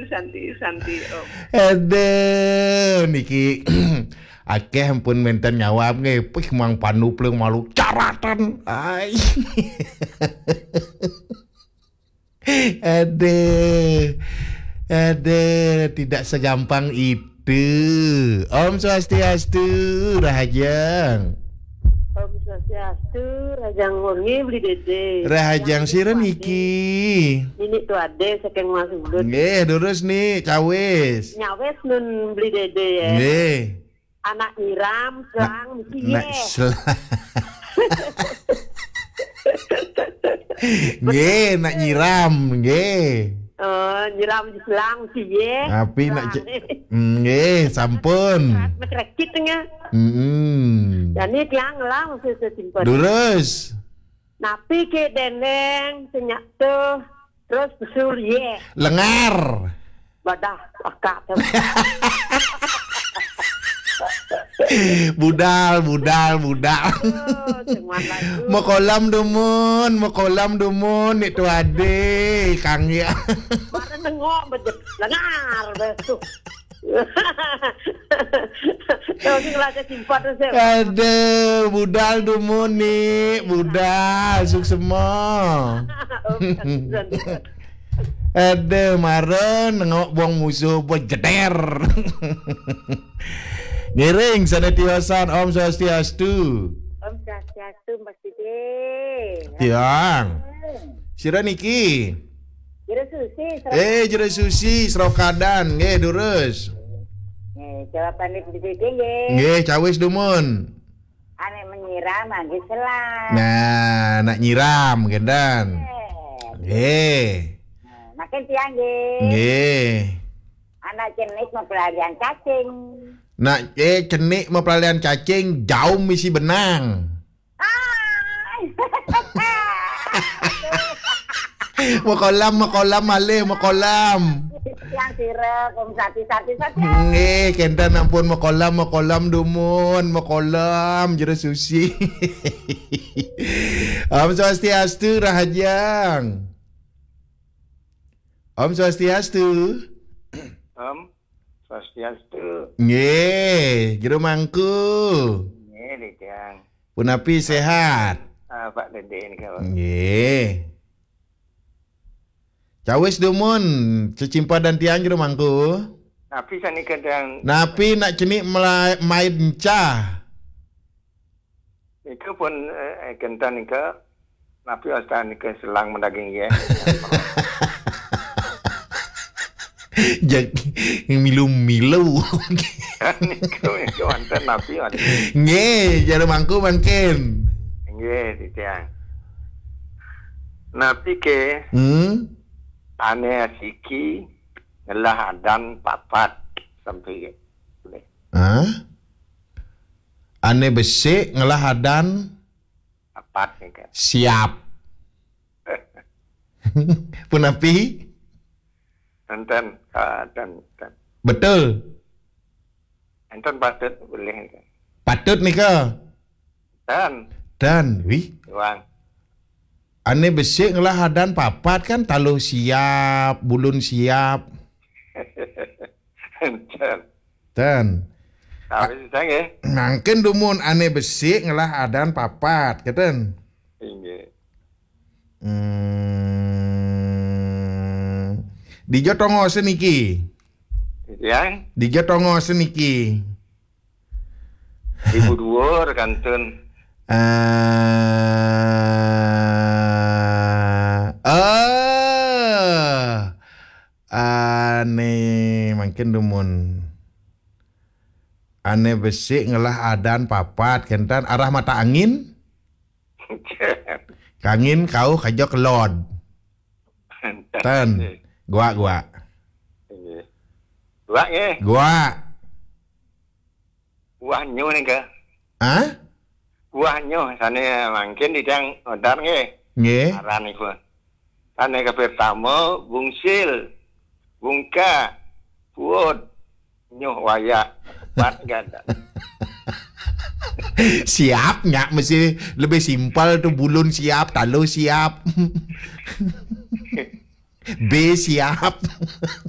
santi Om. Aduh niki akeh ampun menten nyawam nge pih mang panu pleung malu caratan ai. Aduh tidak segampang itu. Om Swastiastu Rahajang. Om Swastiastu, Rajang Wengi beli dede. Rahajang siren iki. Ini tuh ade saking masuk dulu. Nggih, terus nih cawis. Nyawes nun beli dede ya. Nggih. Anak nyiram, selang, mesti ye. Nggih, nak nyiram, nggih. Nyiram selang, mesti ye. Tapi nak nggih, sampun. Rekit tengah. Dan ini tiang lah mesti sesimpan. Terus. Napi ke deneng, senyak tuh, terus besul ye. Lengar. Badah, akak. budal. Mau kolam dumun itu ade kang ya. Mana nengok bejet lengar betul. Tahu sih kalau simpat tu. Aduh, budal dumun nih, budal suk semua. Aduh, maren nengok buang musuh buat jeder. Ngiring sanatiosan Om Swastiastu. Om Swastiastu mesti deh. Tiang. Sira niki. Jere susi serokadan nggih durus. Jawaban itu nggih. Nggih, cawis dumun. Ane menyiram nggih selang. Nah, nak nyiram gendan. Nggih. Makin tiang nggih. Nggih. Anak jenis mempelajari cacing. Nak cenik mempelalian cacing jauh misi benang. Mau kolam malih mau kolam. Yang sirek sati. Nggih, kentan ampun mau kolam dumun, mau kolam jero susi. Om Swastiastu Rahajang. Om Swastiastu. Om Swastiastu. Nggih, jero mangku. Nggih, Dijang. Punapi sehat. Pak Dede ini kalau. Nggih. Cawis dumun, cecimpa dan tiang jero mangku. Napi sani kadang. Napi nak cenik main cah. Itu pun kentan nika. Napi astan nika selang mendaging ya. Jak milu. Niku anten napi. Nggih, jero mangku mangkin. Nggih, Dijang. Napi ke ane asiki ngelah adan papat sampai boleh. Ane besik ngelah adan papat nih kan. Siap. Punapi? Enten Betul. enten patut boleh kan. Patut nih ke? Dan wih. Wang. Ane besik ngelah adan papat kan taluh siap, bulun siap. Dan Tapi sange. nangken dumun ane besik ngelah adan papat, keten. Inggih. Dijo tongo seniki. Yang Dijo tongo seniki. Ibu dhuwur kantun. Ane mungkin dumun. Ane besik ngelah adan papat kentan arah mata angin. Kangin kau kajok lod. Tan. Gua. Gua nge. Gua. Gua nyo nih ke. Hah? Gua nyo sana mungkin Dijang odar nge. Nggih. Aran iku. Sana ke pertama bungsil. Bungka. Buot. Nyo waya. Bat gada. Siap nyak mesti lebih simpel tuh bulun siap, talu siap. B siap.